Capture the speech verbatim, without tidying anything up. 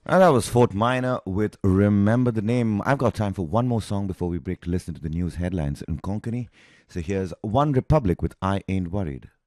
And that was Fort Minor with Remember the Name. I've got time for one more song before we break to listen to the news headlines in Konkani. So here's One Republic with I Ain't Worried.